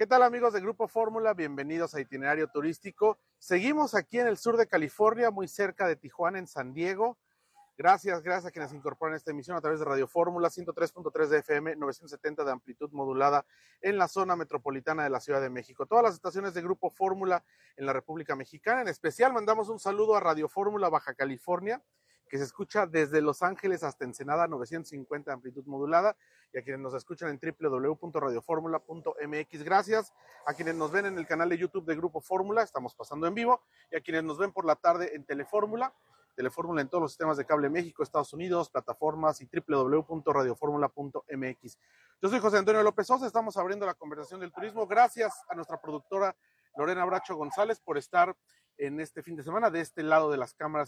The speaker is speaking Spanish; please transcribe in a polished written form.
¿Qué tal amigos de Grupo Fórmula? Bienvenidos a Itinerario Turístico. Seguimos aquí en el sur de California, muy cerca de Tijuana, en San Diego. Gracias a quienes se incorporan a esta emisión a través de Radio Fórmula, 103.3 de FM, 970 de amplitud modulada en la zona metropolitana de la Ciudad de México. Todas las estaciones de Grupo Fórmula en la República Mexicana. En especial mandamos un saludo a Radio Fórmula Baja California, que se escucha desde Los Ángeles hasta Ensenada, 950 de amplitud modulada, y a quienes nos escuchan en www.radioformula.mx. Gracias a quienes nos ven en el canal de YouTube de Grupo Fórmula, estamos pasando en vivo, y a quienes nos ven por la tarde en Telefórmula en todos los sistemas de cable México, Estados Unidos, plataformas y www.radioformula.mx. Yo soy José Antonio López Sosa, estamos abriendo la conversación del turismo. Gracias a nuestra productora Lorena Bracho González por estar en este fin de semana de este lado de las cámaras